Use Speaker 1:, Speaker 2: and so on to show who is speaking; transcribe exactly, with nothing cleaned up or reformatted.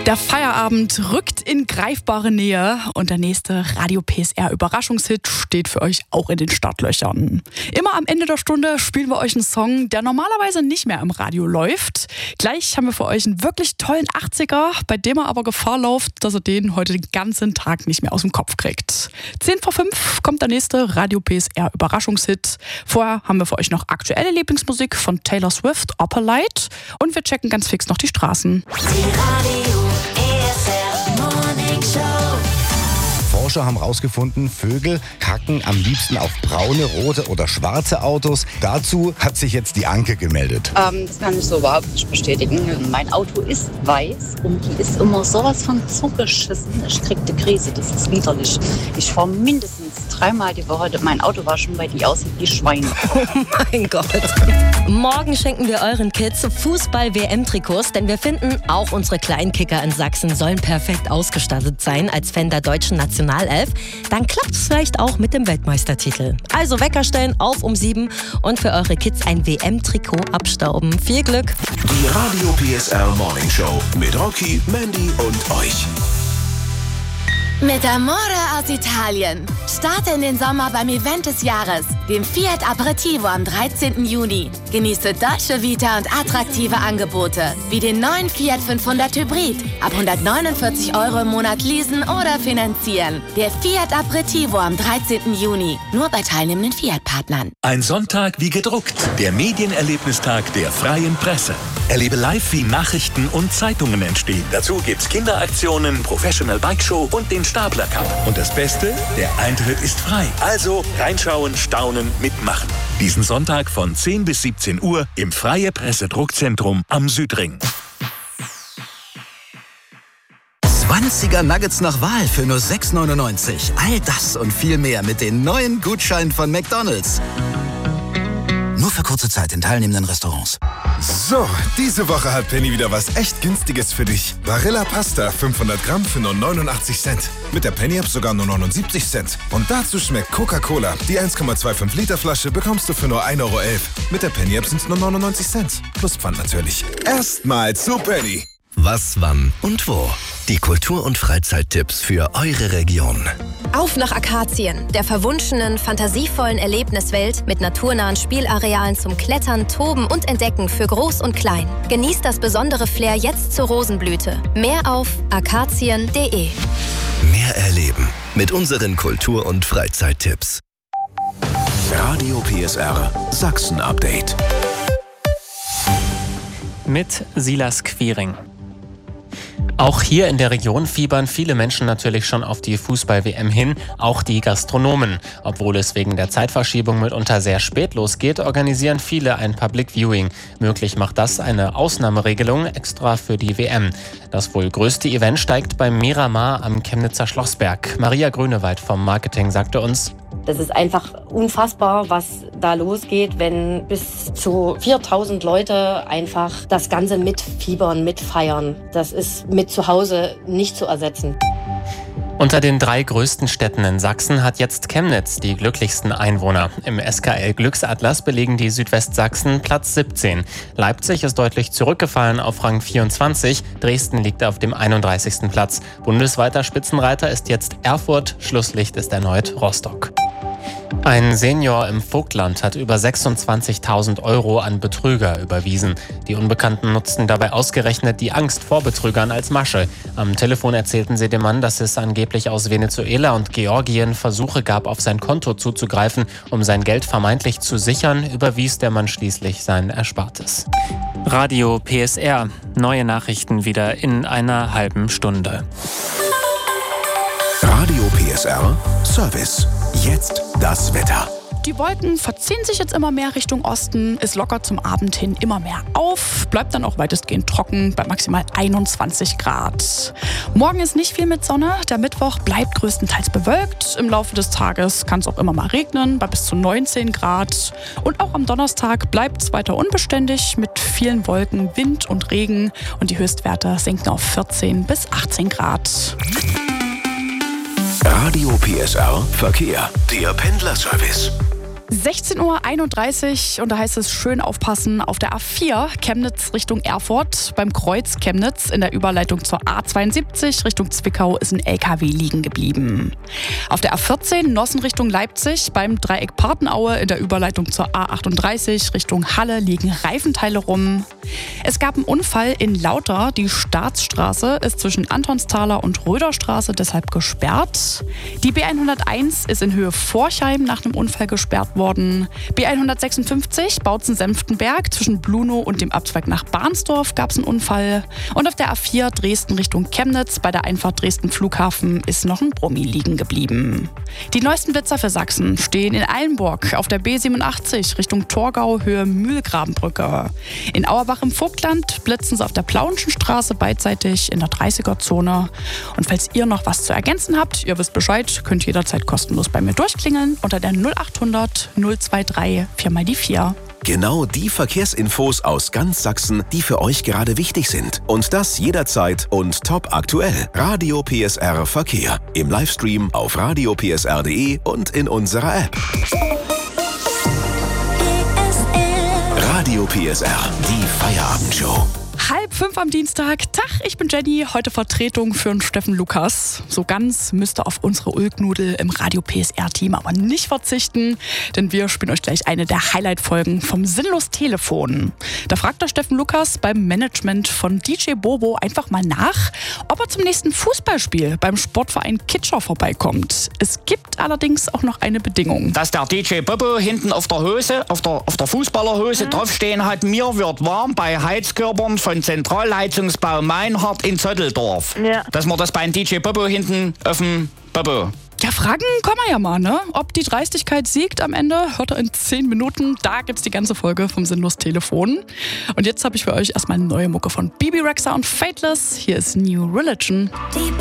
Speaker 1: Der Feierabend rückt in greifbare Nähe und der nächste Radio P S R Überraschungshit steht für euch auch in den Startlöchern. Immer am Ende der Stunde spielen wir euch einen Song, der normalerweise nicht mehr im Radio läuft. Gleich haben wir für euch einen wirklich tollen achtziger, bei dem er aber Gefahr läuft, dass er den heute den ganzen Tag nicht mehr aus dem Kopf kriegt. zehn vor fünf kommt der nächste Radio P S R Überraschungshit. Vorher haben wir für euch noch aktuelle Lieblingsmusik von Taylor Swift, Upper Light, und wir checken ganz fix noch die Straßen.
Speaker 2: Die Radio
Speaker 3: Forscher haben herausgefunden, Vögel kacken am liebsten auf braune, rote oder schwarze Autos. Dazu hat sich jetzt die Anke gemeldet.
Speaker 4: Ähm, das kann ich so überhaupt nicht bestätigen. Mein Auto ist weiß und die ist immer sowas von zugeschissen. Ich krieg die Krise, das ist widerlich. Ich fahre mindestens dreimal die Woche mein Auto waschen, weil die aussieht wie Schweine.
Speaker 2: Oh mein Gott. Morgen schenken wir euren Kids Fußball-W M-Trikots, denn wir finden, auch unsere Kleinkicker in Sachsen sollen perfekt ausgestattet sein als Fan der deutschen Nationalelf. Dann klappt es vielleicht auch mit dem Weltmeistertitel. Also Wecker stellen auf um sieben und für eure Kids ein W M-Trikot abstauben. Viel Glück!
Speaker 5: Die Radio P S R Morning Show mit Rocky, Mandy und euch.
Speaker 6: Mit Amore aus Italien. Starte in den Sommer beim Event des Jahres, dem Fiat Aperitivo am dreizehnten Juni. Genieße Dolce Vita und attraktive Angebote, wie den neuen Fiat fünfhundert Hybrid. Ab hundertneunundvierzig Euro im Monat leasen oder finanzieren. Der Fiat Aperitivo am dreizehnten Juni. Nur bei teilnehmenden Fiat-Partnern.
Speaker 5: Ein Sonntag wie gedruckt. Der Medienerlebnistag der Freien Presse. Erlebe live, wie Nachrichten und Zeitungen entstehen. Dazu gibt's Kinderaktionen, Professional Bike Show und den Stapler Cup. Und das Beste? Der Eintritt ist frei. Also reinschauen, staunen, mitmachen. Diesen Sonntag von zehn bis siebzehn Uhr im Freie Presse Druckzentrum am Südring.
Speaker 7: zwanziger Nuggets nach Wahl für nur sechs neunundneunzig. All das und viel mehr mit den neuen Gutscheinen von McDonald's. Nur für kurze Zeit in teilnehmenden Restaurants.
Speaker 8: So, diese Woche hat Penny wieder was echt Günstiges für dich. Barilla Pasta fünfhundert Gramm für nur neunundachtzig Cent. Mit der Penny-App sogar nur neunundsiebzig Cent. Und dazu schmeckt Coca-Cola. Die eins Komma fünfundzwanzig Liter Flasche bekommst du für nur ein Euro elf. Mit der Penny-App sind es nur neunundneunzig Cent. Plus Pfand natürlich. Erstmal zu Penny.
Speaker 7: Was, wann und wo? Die Kultur- und Freizeittipps für eure Region.
Speaker 9: Auf nach Akazien, der verwunschenen, fantasievollen Erlebniswelt mit naturnahen Spielarealen zum Klettern, Toben und Entdecken für Groß und Klein. Genießt das besondere Flair jetzt zur Rosenblüte. Mehr auf akazien punkt de.
Speaker 7: Mehr erleben mit unseren Kultur- und Freizeittipps.
Speaker 5: Radio P S R Sachsen Update.
Speaker 10: Mit Silas Quiring. Auch hier in der Region fiebern viele Menschen natürlich schon auf die Fußball-W M hin, auch die Gastronomen. Obwohl es wegen der Zeitverschiebung mitunter sehr spät losgeht, organisieren viele ein Public Viewing. Möglich macht das eine Ausnahmeregelung extra für die W M. Das wohl größte Event steigt beim Miramar am Chemnitzer Schlossberg. Maria Grünewald vom Marketing sagte uns:
Speaker 11: Das ist einfach unfassbar, was da losgeht, wenn bis zu viertausend Leute einfach das Ganze mitfiebern, mitfeiern. Das ist mit zu Hause nicht zu ersetzen.
Speaker 10: Unter den drei größten Städten in Sachsen hat jetzt Chemnitz die glücklichsten Einwohner. Im S K L-Glücksatlas belegen die Südwestsachsen Platz siebzehn. Leipzig ist deutlich zurückgefallen auf Rang vierundzwanzig. Dresden liegt auf dem einunddreißigsten Platz. Bundesweiter Spitzenreiter ist jetzt Erfurt. Schlusslicht ist erneut Rostock. Ein Senior im Vogtland hat über sechsundzwanzigtausend Euro an Betrüger überwiesen. Die Unbekannten nutzten dabei ausgerechnet die Angst vor Betrügern als Masche. Am Telefon erzählten sie dem Mann, dass es angeblich aus Venezuela und Georgien Versuche gab, auf sein Konto zuzugreifen. Um sein Geld vermeintlich zu sichern, überwies der Mann schließlich sein Erspartes.
Speaker 12: Radio P S R. Neue Nachrichten wieder in einer halben Stunde.
Speaker 5: Radio P S R Service. Jetzt das Wetter.
Speaker 1: Die Wolken verziehen sich jetzt immer mehr Richtung Osten, es lockert zum Abend hin immer mehr auf, bleibt dann auch weitestgehend trocken bei maximal einundzwanzig Grad. Morgen ist nicht viel mit Sonne, der Mittwoch bleibt größtenteils bewölkt. Im Laufe des Tages kann es auch immer mal regnen bei bis zu neunzehn Grad. Und auch am Donnerstag bleibt es weiter unbeständig mit vielen Wolken, Wind und Regen und die Höchstwerte sinken auf vierzehn bis achtzehn Grad.
Speaker 5: Radio P S R Verkehr. Der Pendlerservice.
Speaker 1: sechzehn Uhr einunddreißig und da heißt es schön aufpassen auf der A vier Chemnitz Richtung Erfurt. Beim Kreuz Chemnitz in der Überleitung zur A zweiundsiebzig Richtung Zwickau ist ein L K W liegen geblieben. Auf der A vierzehn Nossen Richtung Leipzig beim Dreieck Partenaue in der Überleitung zur A achtunddreißig Richtung Halle liegen Reifenteile rum. Es gab einen Unfall in Lauter. Die Staatsstraße ist zwischen Antonsthaler und Röderstraße deshalb gesperrt. Die B hunderteins ist in Höhe Forchheim nach einem Unfall gesperrt worden. B hundertsechsundfünfzig Bautzen-Senftenberg zwischen Blunow und dem Abzweig nach Barnsdorf gab es einen Unfall. Und auf der A vier Dresden Richtung Chemnitz bei der Einfahrt Dresden Flughafen ist noch ein Brummi liegen geblieben. Die neuesten Blitzer für Sachsen stehen in Eilenburg auf der B siebenundachtzig Richtung Torgau Höhe Mühlgrabenbrücke. In Auerbach im Vogtland blitzen sie auf der Plauenschen Straße beidseitig in der dreißiger-Zone. Und falls ihr noch was zu ergänzen habt, ihr wisst Bescheid, könnt ihr jederzeit kostenlos bei mir durchklingeln unter der null achthundert null drei vier mal die vier.
Speaker 13: Genau die Verkehrsinfos aus ganz Sachsen, die für euch gerade wichtig sind. Und das jederzeit und top aktuell. Radio P S R Verkehr. Im Livestream auf radio p s r punkt d e und in unserer App. Radio P S R, die Feierabendshow.
Speaker 1: Halb fünf am Dienstag. Tag, ich bin Jenny. Heute Vertretung für den Steffen Lukas. So ganz müsst ihr auf unsere Ulknudel im Radio P S R-Team aber nicht verzichten, denn wir spielen euch gleich eine der Highlight-Folgen vom Sinnlos Telefon. Da fragt der Steffen Lukas beim Management von D J Bobo einfach mal nach, ob er zum nächsten Fußballspiel beim Sportverein Kitscher vorbeikommt. Es gibt allerdings auch noch eine Bedingung.
Speaker 14: Dass der D J Bobo hinten auf der Hose, auf der, auf der Fußballerhose mhm. draufstehen hat, mir wird warm bei Heizkörpern von Zentralheizungsbau Meinhardt in Zötteldorf. Ja. Dass man das beim D J Bobo hinten auf dem Bobo.
Speaker 1: Ja, fragen kann man ja mal, ne? Ob die Dreistigkeit siegt am Ende, hört ihr in zehn Minuten. Da gibt's die ganze Folge vom Sinnlos Telefon. Und jetzt habe ich für euch erstmal eine neue Mucke von Bebe Rexha und Fateless. Hier ist New Religion.
Speaker 15: Die